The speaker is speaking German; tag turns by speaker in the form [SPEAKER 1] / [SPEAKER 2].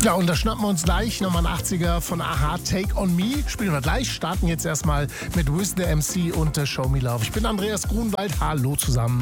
[SPEAKER 1] Ja, und da schnappen wir uns gleich nochmal ein 80er von Aha, Take On Me. Spielen wir gleich, starten jetzt erstmal mit Wiz the MC und Show Me Love. Ich bin Andreas Grunwald, hallo zusammen.